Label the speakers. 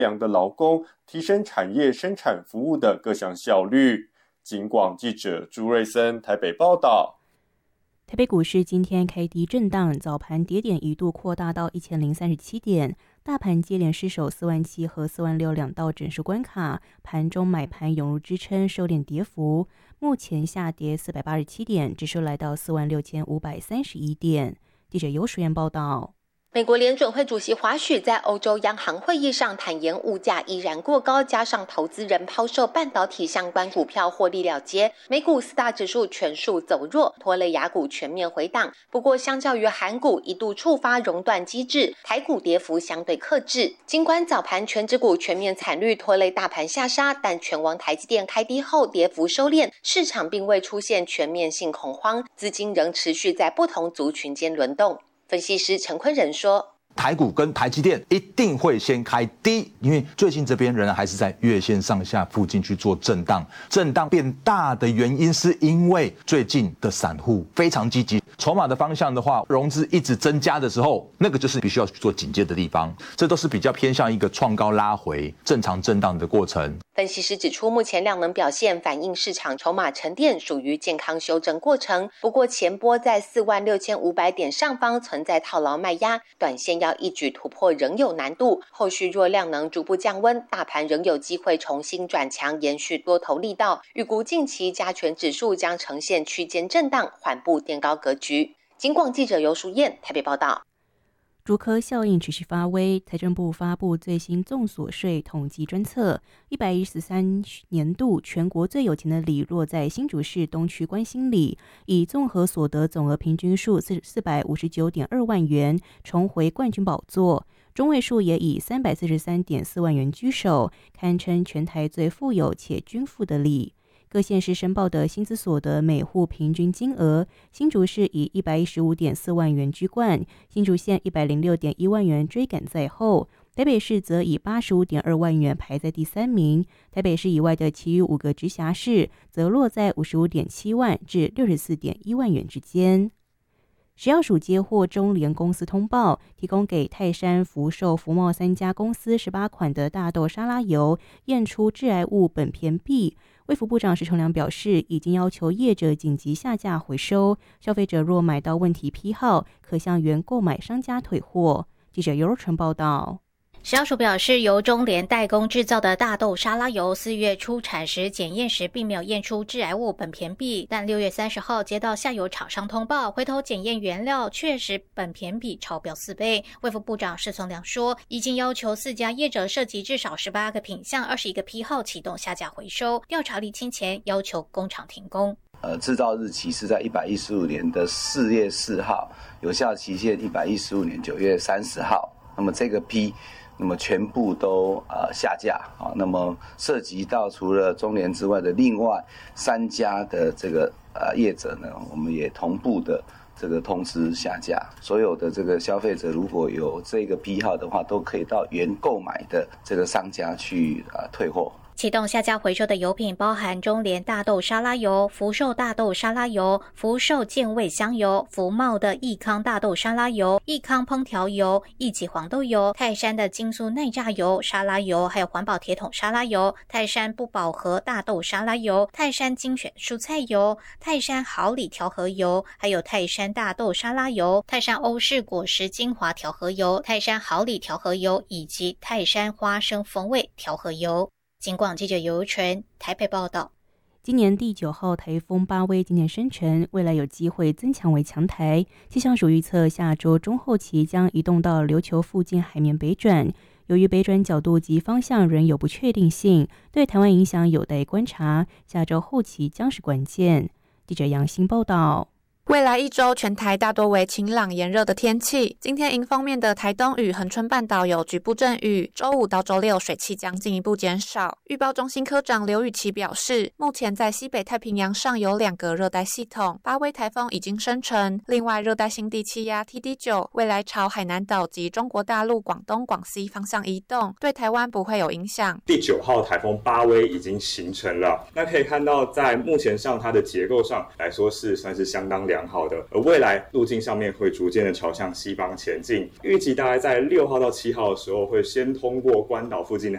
Speaker 1: 良的劳工，提升产业生产服务的各项效率。警广记者朱瑞森台北报道。
Speaker 2: 台北股市今天开低震荡，早盘跌点一度扩大到1037点，大盘接连失守47000和46000两道整数关卡，盘中买盘涌入支撑，收敛跌幅，目前下跌487点，指数来到46531点。记者游淑燕报道。
Speaker 3: 美国联准会主席华许在欧洲央行会议上坦言，物价依然过高，加上投资人抛售半导体相关股票获利了结，美股四大指数全数走弱，拖累亚股全面回档。不过，相较于韩股一度触发熔断机制，台股跌幅相对克制。尽管早盘全指股全面惨绿，拖累大盘下杀，但全网台积电开低后跌幅收敛，市场并未出现全面性恐慌，资金仍持续在不同族群间轮动。分析师陈坤仁说，
Speaker 4: 台股跟台积电一定会先开低，因为最近这边仍然还是在月线上下附近去做震荡，震荡变大的原因是因为最近的散户非常积极，筹码的方向的话，融资一直增加的时候，那个就是必须要去做警戒的地方，这都是比较偏向一个创高拉回正常震荡的过程。
Speaker 3: 分析师指出，目前量能表现反映市场筹码沉淀，属于健康修正过程。不过前波在46500点上方存在套牢卖压，短线要一举突破仍有难度。后续若量能逐步降温，大盘仍有机会重新转强，延续多头力道。预估近期加权指数将呈现区间震荡，缓步垫高格局。警广记者游淑燕台北报道。
Speaker 2: 竹科效应持续发威，财政部发布最新综所税统计专测，113年度全国最有钱的里落在新竹市东区关心里，以综合所得总额平均数459.2万元重回冠军宝座，中位数也以343.4万元居首，堪称全台最富有且均富的里。各县市申报的薪资所得每户平均金额，新竹市以115.4万元居冠，新竹县106.1万元追赶在后，台北市则以85.2万元排在第3名，台北市以外的其余5个直辖市则落在55.7万至64.1万元之间。食药署接获中联公司通报，提供给泰山、福寿、福茂3家公司18款的大豆沙拉油验出致癌物苯醅 B。卫福部长石崇良表示，已经要求业者紧急下架回收，消费者若买到问题批号，可向原购买商家退货。记者尤若纯报道。
Speaker 5: 食药署表示，由中联代工制造的大豆沙拉油4月出产时检验时并没有验出致癌物苯醅 B， 但6月30号接到下游厂商通报，回头检验原料确实苯醅 B 超标4倍。卫福部长施从良说，已经要求4家业者涉及至少18个品项、21个批号启动下架回收，调查厘清前要求工厂停工。
Speaker 6: 制造日期是在115年的4月4号，有效期限115年9月30号。那么这个批那么全部都下架啊，那么涉及到除了中联之外的另外3家的这个业者呢，我们也同步的这个通知下架。所有的这个消费者如果有这个批号的话，都可以到原购买的这个商家去退货。
Speaker 5: 启动下架回收的油品包含中联大豆沙拉油、福寿大豆沙拉油、福寿健味香油、福茂的益康大豆沙拉油、益康烹调油、益起黄豆油、泰山的精素耐榨油、沙拉油，还有环保铁桶沙拉油、泰山不饱和大豆沙拉油、泰山精选蔬菜油、泰山好礼调和油，还有泰山大豆沙拉油、泰山欧式果实精华调和油、泰山好礼调和油以及泰山花生风味调和油。警广记者游纯台北报道。
Speaker 2: 今年第9号台风巴威今年生成，未来有机会增强为强台。气象署预测，下周中后期将移动到琉球附近海面北转。由于北转角度及方向仍有不确定性，对台湾影响有待观察。下周后期将是关键。记者杨欣报道。
Speaker 7: 未来1周，全台大多为晴朗炎热的天气。今天迎风面的台东与恒春半岛有局部阵雨，周5到周6水汽将进一步减少。预报中心科长刘雨琦表示，目前在西北太平洋上有2个热带系统，巴威台风已经生成，另外热带性低气压 TD9 未来朝海南岛及中国大陆广东广西方向移动，对台湾不会有影响。
Speaker 8: 第9号台风巴威已经形成了，那可以看到在目前上它的结构上来说是算是相当良好的，而未来路径上面会逐渐的朝向西方前进，预计大概在6号到7号的时候会先通过关岛附近